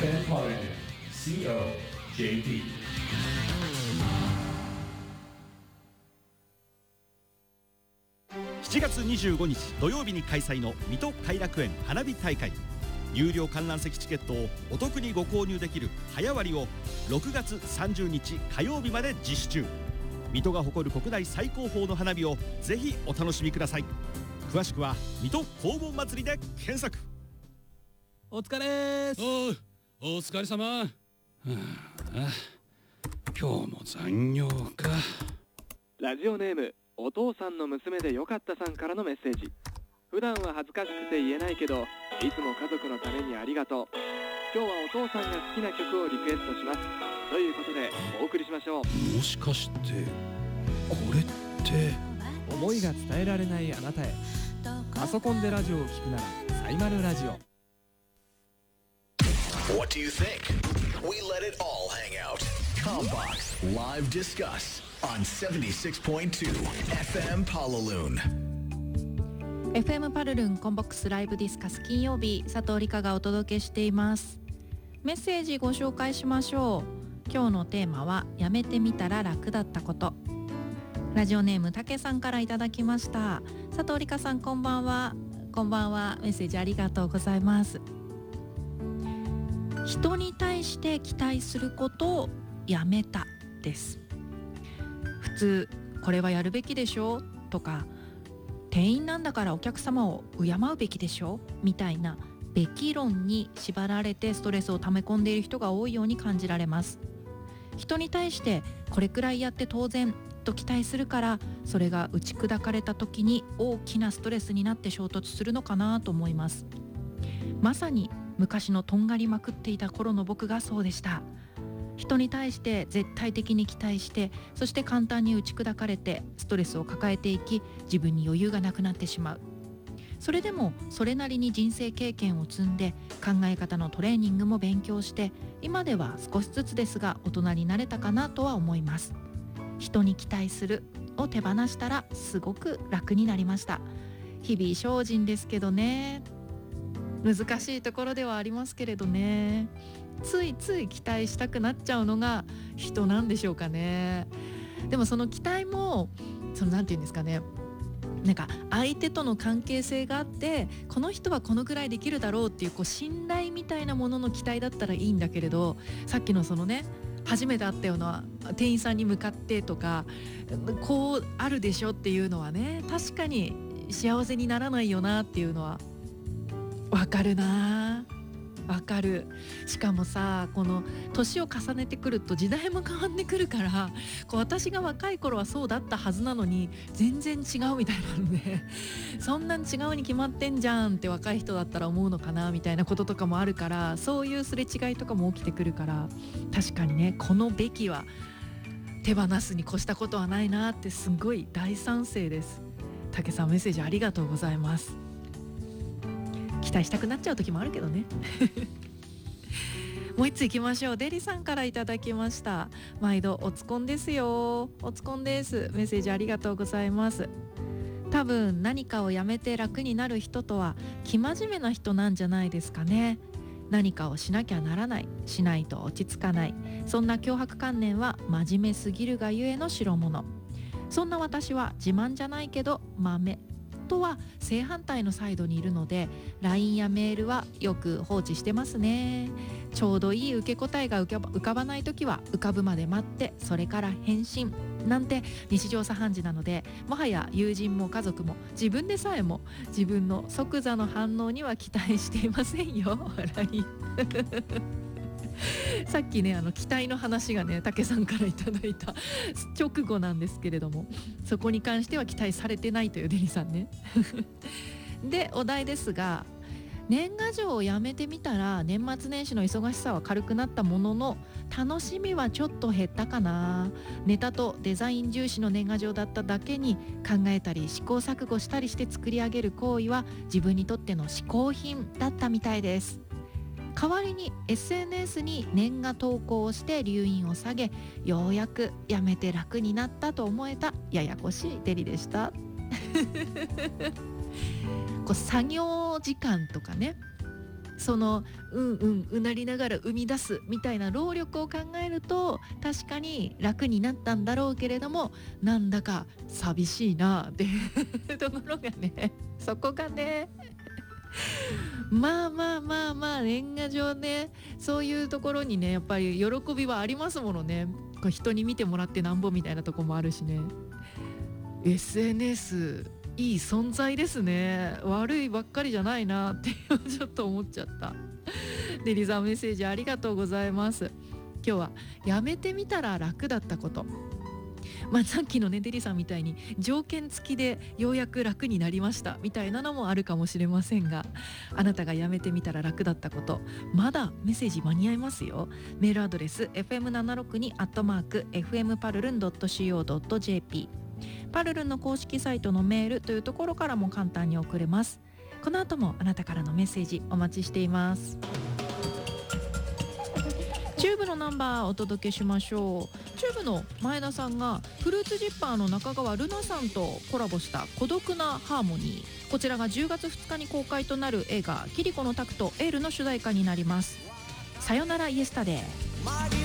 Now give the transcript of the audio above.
FM Parliament COJP。 7月25日土曜日に開催の水戸偕楽園花火大会、有料観覧席チケットをお得にご購入できる早割を6月30日火曜日まで実施中。水戸が誇る国内最高峰の花火をぜひお楽しみください。詳しくは水戸黄金祭りで検索。 お疲れーす。 お疲れ様。今日も残業か。 ラジオネームお父さんの娘でよかったさんからのメッセージ。普段は恥ずかしくて言えないけど、いつも家族のためにありがとう。今日はお父さんが好きな曲をリクエストしますということでお送りしましょう。 もしかしてこれって思いが伝えられないあなたへ。パソコンでラジオを聞くならサイマルラジオ。 What do you think? We let it all hang out. Combox Live Discuss on 76.2 FM Palaloon。 FM パルルンコンボックスライブディスカス金曜日、佐藤理香がお届けしています。メッセージご紹介しましょう。今日のテーマはやめてみたら楽だったこと。ラジオネームたけさんからいただきました。佐藤理香さん、こんばんは。こんばんは。メッセージありがとうございます。人に対して期待することをやめたです。普通これはやるべきでしょとか、店員なんだからお客様を敬うべきでしょみたいなべき論に縛られてストレスを溜め込んでいる人が多いように感じられます。人に対してこれくらいやって当然と期待するから、それが打ち砕かれた時に大きなストレスになって衝突するのかなと思います。まさに昔のとんがりまくっていた頃の僕がそうでした。人に対して絶対的に期待して、そして簡単に打ち砕かれてストレスを抱えていき、自分に余裕がなくなってしまう。それでもそれなりに人生経験を積んで、考え方のトレーニングも勉強して、今では少しずつですが大人になれたかなとは思います。人に期待するを手放したらすごく楽になりました。日々精進ですけどね。難しいところではありますけれどね。ついつい期待したくなっちゃうのが人なんでしょうかね。でもその期待もなんていうんですかね、なんか相手との関係性があって、この人はこのぐらいできるだろうっていう、信頼みたいなものの期待だったらいいんだけれど、さっきの初めて会ったような店員さんに向かってとか、こうあるでしょっていうのはね、確かに幸せにならないよなっていうのはわかるな。わかる。しかもさ、この年を重ねてくると時代も変わってくるから、私が若い頃はそうだったはずなのに全然違うみたいなんで、そんなん違うに決まってんじゃんって若い人だったら思うのかなみたいなこととかもあるから、そういうすれ違いとかも起きてくるから、確かにね、このべきは手放すに越したことはないなってすごい大賛成です。竹さん、メッセージありがとうございます。期待したくなっちゃう時もあるけどねもう一つ行きましょう。デリさんからいただきました。毎度おつこんですよ。おつこんです。メッセージありがとうございます。多分何かをやめて楽になる人とは生真面目な人なんじゃないですかね。何かをしなきゃならない、しないと落ち着かない、そんな強迫観念は真面目すぎるがゆえの代物。そんな私は自慢じゃないけど豆とは正反対のサイドにいるので、 LINE やメールはよく放置してますね。ちょうどいい受け答えが浮かばないときは浮かぶまで待って、それから返信なんて日常茶飯事なので、もはや友人も家族も自分でさえも自分の即座の反応には期待していませんよ。笑いさっきね、期待の話がね、竹さんからいただいた直後なんですけれども、そこに関しては期待されてないというデリさんねで、お題ですが、年賀状をやめてみたら年末年始の忙しさは軽くなったものの、楽しみはちょっと減ったかな。ネタとデザイン重視の年賀状だっただけに、考えたり試行錯誤したりして作り上げる行為は自分にとっての嗜好品だったみたいです。代わりに SNS に年賀投稿をして留飲を下げ、ようやくやめて楽になったと思えたややこしいデリでした作業時間とかね、 そのうなりながら生み出すみたいな労力を考えると確かに楽になったんだろうけれども、なんだか寂しいなっていうところがね、そこがねまあ年賀状ね、そういうところにねやっぱり喜びはありますものね。こう人に見てもらってなんぼみたいなとこもあるしね。 SNS いい存在ですね。悪いばっかりじゃないなってちょっと思っちゃった。デリさんメッセージありがとうございます。今日はやめてみたら楽だったこと、さっきのねデリさんみたいに条件付きでようやく楽になりましたみたいなのもあるかもしれませんが、あなたがやめてみたら楽だったこと、まだメッセージ間に合いますよ。メールアドレス fm762@fmparlun.co.jp、 パルルンの公式サイトのメールというところからも簡単に送れます。この後もあなたからのメッセージお待ちしています。チューブのナンバーお届けしましょう。チューブの前田さんがフルーツジッパーの中川ルナさんとコラボした孤独なハーモニー、こちらが10月2日に公開となる映画キリコのタクトエールの主題歌になります。さよならイエスタデー。